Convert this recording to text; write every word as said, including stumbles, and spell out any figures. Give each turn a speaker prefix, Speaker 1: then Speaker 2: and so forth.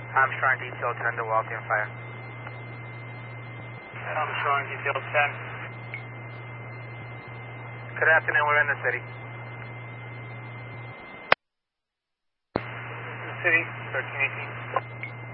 Speaker 1: Armstrong Detail ten to Waltham Fire.
Speaker 2: Armstrong Detail ten.
Speaker 1: Good afternoon, we're in the city.
Speaker 2: The city, thirteen eighteen.